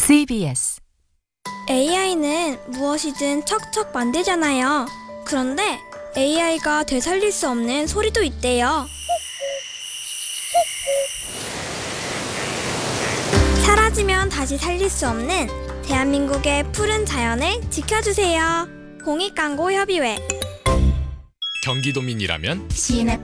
CBS AI는 무엇이든 척척 만들잖아요. 그런데 AI가 되살릴 수 없는 소리도 있대요. 사라지면 다시 살릴 수 없는 대한민국의 푸른 자연을 지켜주세요. 공익광고협의회 경기도민이라면 시내